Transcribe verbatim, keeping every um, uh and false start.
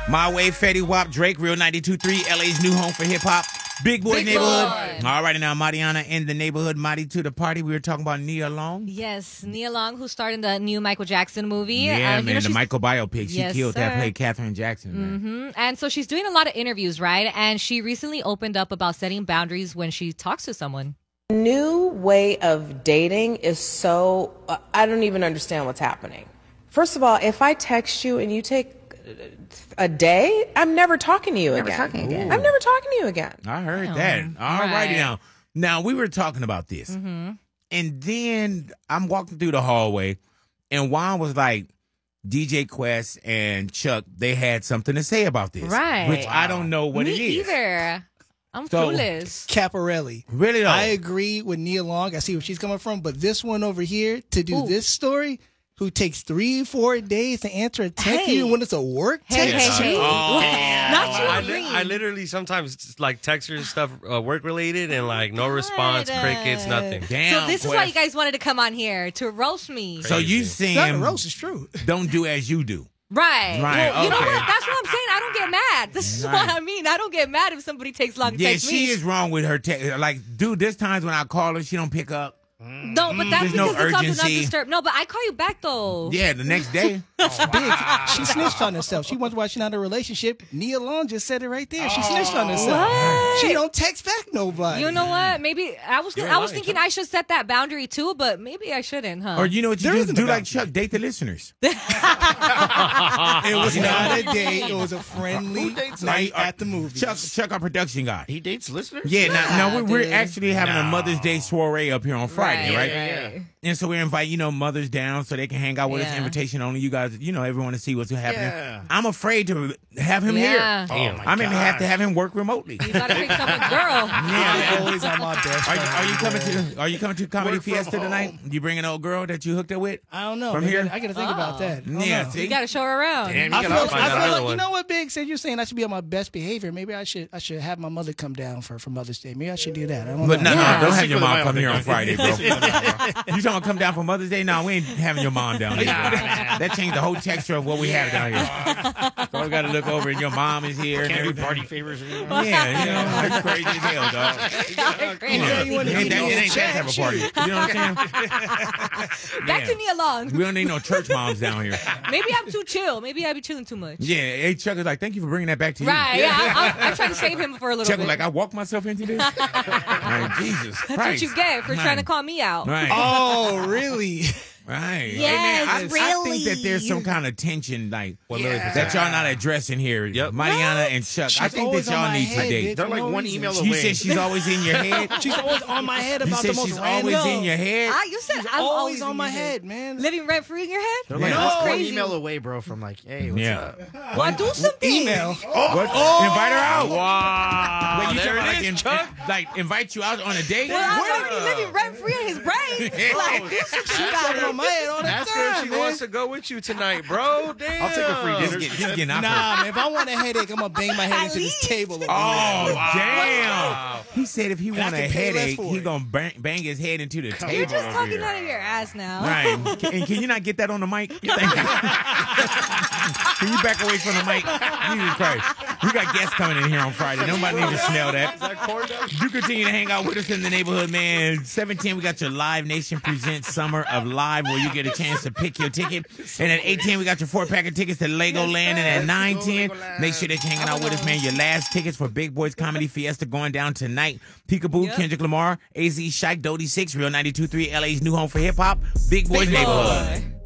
My Way, Fetty Wap, Drake, Real ninety-two point three, L A's new home for hip hop. Big Boy Big Neighborhood. Boy. All right, now, Mariana in the neighborhood, Madi to the party. We were talking about Nia Long. Yes, Nia Long, who starred in the new Michael Jackson movie. Yeah, uh, man, you know, the she's- Michael biopic. She Yes, killed that, sir. played Catherine Jackson, man. hmm And so she's doing a lot of interviews, right? And she recently opened up about setting boundaries when she talks to someone. New way of dating is so, uh, I don't even understand what's happening. First of all, if I text you and you take a day, I'm never talking to you Never again. talking again. I'm never talking to you again. I heard Damn. that. All Right. righty now. Now, we were talking about this. Mm-hmm. And then I'm walking through the hallway, and Juan was like, D J Quest and Chuck, they had something to say about this. Right. Which I don't know what Me it is. either. I'm So- clueless. Caparelli. Really though? I agree with Nia Long. I see where she's coming from, but this one over here to do Ooh. this story, who takes three, four days to answer a text, Hey. even when it's a work Hey, text. hey, hey. Oh. Not you I, agreeing. li- I literally sometimes like text her stuff uh, work related and like no response, God. crickets, nothing. Damn, So this is Quest. why you guys wanted to come on here, to roast me. So you Crazy. It's not a saying roast, it's true. don't do as you do. Right. Right, Well, you know okay. what? That's what I'm saying. I don't get mad. This is Right. what I mean. I don't get mad if somebody takes long to Yeah, text she me. is wrong with her text. Like, dude, there's times when I call her, she don't pick up. No, but that's There's no because it's on Do Not urgency. Disturb. No, but I call you back though. Yeah, the next day. Big. She snitched on herself. She wonders why she's not in a relationship. Nia Long just said it right there. She snitched on herself. What? She don't text back nobody. You know what? Maybe I was You're I was lying, thinking I should set that boundary too, but maybe I shouldn't, huh? Or you know what you There do? isn't Do a like boundary. Chuck, date the listeners. It was not a date. It was a friendly dates night Like, uh, at the movies. Chuck, Chuck, our production guy. He dates listeners? Yeah, now, now we're, we're dude. actually having a Mother's Day soiree up here on Friday, right? right. And so we invite, you know, mothers down so they can hang out with us. Yeah. Invitation only. You guys, you know, everyone to see what's happening. Yeah. I'm afraid to have him Yeah. here. Oh, my I may have to gosh. have him work remotely. You gotta pick someone's girl. Yeah. I'm always on my best. Are you, friend are you coming everywhere. to Are you coming to Comedy Work from Fiesta home. tonight? You bring an old girl that you hooked up with? I don't know. From Maybe here? I gotta think about that. I don't Yeah, know. see? You gotta show her around. Damn, you I gotta feel, find I out feel another like, you one. know what, Big said? You're saying I should be on my best behavior. Maybe I should I should have my mother come down for, for Mother's Day. Maybe I should do that. I don't But know. no, Yeah. no, don't have Stick your with mom my come here mother. on Friday, bro. You talking about come down for Mother's Day? No, we ain't having your mom down here. That changed the whole texture of what we have down here. So we got to look over, and your mom is here. and Can't do everything. party favors anymore. Yeah, you know, it's crazy as hell, dog. Crazy. Yeah, you wanna It ain't keep that, me it on ain't that type of party. You know what I'm saying? Back to Man. Nia Long. We don't need no church moms down here. Maybe I'm too chill. Maybe I be chilling too much. Yeah, hey, Chuck is like, thank you for bringing that back to you. Right, yeah. I, I, I try to save him for a little Chuck bit. was like, I walked myself into this. Like, Jesus Christ. That's what you get for trying to call me out. Right. Oh, really? Right. Yes, I, I think that really. there's some kind of tension, like One million that percent. y'all not addressing here. Yep. Mariana and Chuck. I She's think always that on y'all my need head, to date. bitch. They're like No one reason. email You away. said she's always in your head. She's always on my head You about said the most she's random. always in your head. Ah, you said She's I'm always, always in on my your head, man. Living rent free in your head? They're like Yeah. one- That's one crazy. email away, bro, from like, hey, what's Yeah. up? Well, do something. Email. What? Invite her out. Wow. Wait, you there talking it like, is, in- Chuck. like invite you out on a date? Well, I'm already living rent free in his brain. Like, do some shit Got about it it. on my head all the Ask her time, if she man. wants to go with you tonight, bro. Damn. I'll take a free He's dinner. getting, he's getting out Nah, man. If I want a headache, I'm gonna bang my head At into this least. table. over Oh, here. damn. He said if he I want a can pay less headache, for he it. going to bang, bang his head into the table. You're just over talking here. out of your ass now. Right. Can, and can you not get that on the mic? Thank you. Can you back away from the mic? Jesus Christ. We got guests coming in here on Friday. Nobody need to smell that. You continue to hang out with us in the neighborhood, man. seven ten, we got your Live Nation Presents Summer of Live, where you get a chance to pick your ticket. And at eight ten, we got your four-pack of tickets to Legoland. And at nine ten, make sure that you're hanging out with us, man. Your last tickets for Big Boys Comedy Fiesta going down tonight. Peekaboo, Yep. Kendrick Lamar, A Z Shike, Dodie Six, Real ninety-two point three, L A's new home for hip-hop. Big Boys Big Neighborhood. boy.